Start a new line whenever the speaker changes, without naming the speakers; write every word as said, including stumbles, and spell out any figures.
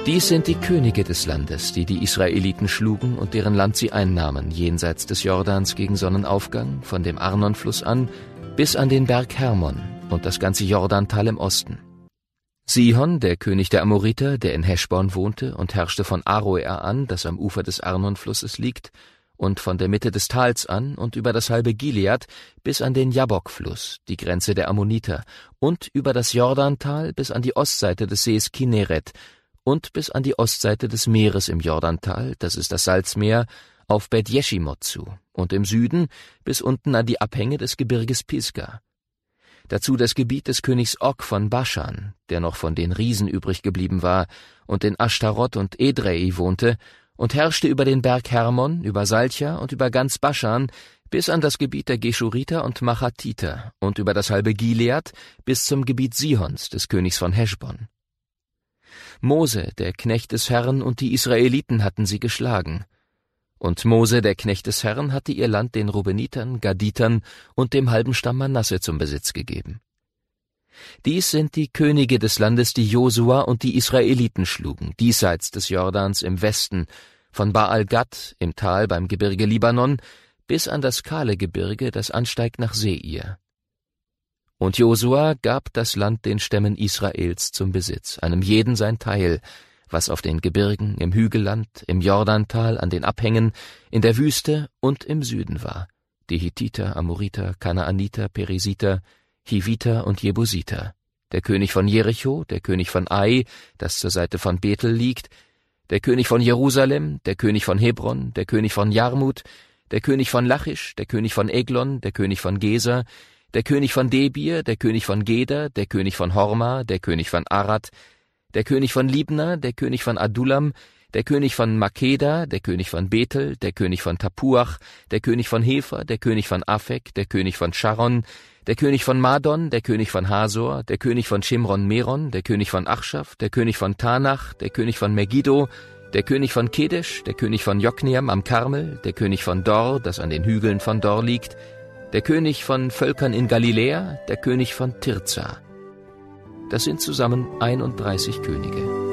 Dies sind die Könige des Landes, die die Israeliten schlugen und deren Land sie einnahmen, jenseits des Jordans gegen Sonnenaufgang, von dem Arnonfluss an, bis an den Berg Hermon und das ganze Jordantal im Osten. Sihon, der König der Amoriter, der in Heschbon wohnte und herrschte von Aroer an, das am Ufer des Arnonflusses liegt, und von der Mitte des Tals an und über das halbe Gilead bis an den Jabbokfluss, die Grenze der Ammoniter, und über das Jordantal bis an die Ostseite des Sees Kinneret und bis an die Ostseite des Meeres im Jordantal, das ist das Salzmeer, auf Bet Jeschimot zu, und im Süden bis unten an die Abhänge des Gebirges Pisga. Dazu das Gebiet des Königs Og von Baschan, der noch von den Riesen übrig geblieben war und in Ashtarot und Edrei wohnte, und herrschte über den Berg Hermon, über Salcha und über ganz Baschan bis an das Gebiet der Geschuriter und Machatiter und über das halbe Gilead bis zum Gebiet Sihons, des Königs von Heschbon. Mose, der Knecht des Herrn, und die Israeliten hatten sie geschlagen. Und Mose, der Knecht des Herrn, hatte ihr Land den Rubenitern, Gaditern und dem halben Stamm Manasse zum Besitz gegeben. Dies sind die Könige des Landes, die Josua und die Israeliten schlugen, diesseits des Jordans im Westen, von Baal-Gad im Tal beim Gebirge Libanon bis an das kahle Gebirge, das ansteigt nach Seir. Und Josua gab das Land den Stämmen Israels zum Besitz, einem jeden sein Teil, was auf den Gebirgen, im Hügelland, im Jordantal, an den Abhängen, in der Wüste und im Süden war, die Hittiter, Amoriter, Kanaaniter, Perisiter, Hiviter und Jebusiter, der König von Jericho, der König von Ai, das zur Seite von Bethel liegt, der König von Jerusalem, der König von Hebron, der König von Jarmut, der König von Lachisch, der König von Eglon, der König von Geser, der König von Debir, der König von Geder, der König von Horma, der König von Arad, der König von Libna, der König von Adullam, der König von Makeda, der König von Bethel, der König von Tapuach, der König von Hefer, der König von Afek, der König von Sharon, der König von Madon, der König von Hasor, der König von Shimron-Meron, der König von Achschaf, der König von Tanach, der König von Megiddo, der König von Kedesh, der König von Jokneam am Karmel, der König von Dor, das an den Hügeln von Dor liegt, der König von Völkern in Galiläa, der König von Tirza. Das sind zusammen einunddreißig Könige.